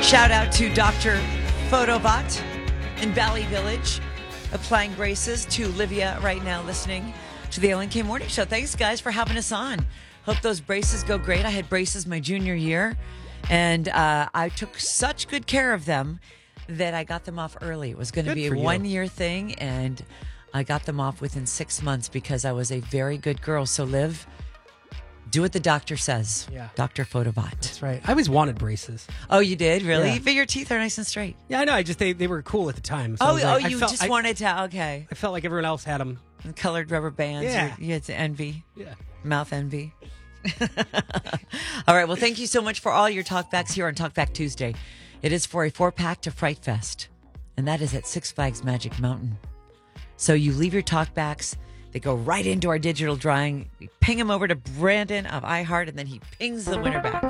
Shout out to Dr. Photobot in Valley Village, applying braces, to Livia right now listening to the Ellen K Morning Show. Thanks, guys, for having us on. Hope those braces go great. I had braces my junior year, and I took such good care of them that I got them off early. It was going to be a 1 year thing, and I got them off within 6 months because I was a very good girl. So, Liv, do what the doctor says. Yeah. Dr. Photobot. That's right. I always wanted braces. Oh, you did? Really? Yeah. But your teeth are nice and straight. Yeah, I know. They were cool at the time. So You wanted to, okay. I felt like everyone else had them. And colored rubber bands. Yeah. You had to envy. Yeah. Mouth envy. All right. Well, thank you so much for all your talkbacks here on Talkback Tuesday. It is for a 4-pack to Fright Fest, and that is at Six Flags Magic Mountain. So you leave your talkbacks. They go right into our digital drawing. We ping them over to Brandon of iHeart, and then he pings the winner back.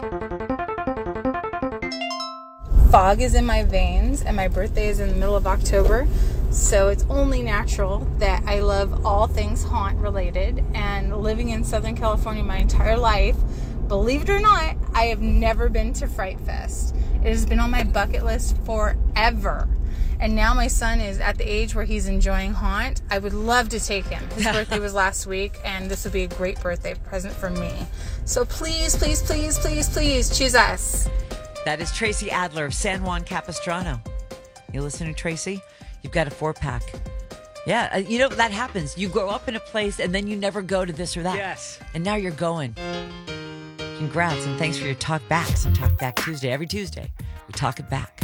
Fog is in my veins, and my birthday is in the middle of October, so it's only natural that I love all things haunt related. And living in Southern California my entire life, believe it or not, I have never been to Fright Fest. It has been on my bucket list forever. And now my son is at the age where he's enjoying haunt. I would love to take him. His birthday was last week, and this would be a great birthday present for me. So please, please, please, please, please choose us. That is Tracy Adler of San Juan Capistrano. You listening, Tracy? You've got a 4-pack. Yeah, that happens. You grow up in a place, and then you never go to this or that. Yes. And now you're going. Congrats, and thanks for your talk backs on Talk Back Tuesday. Every Tuesday, we talk it back.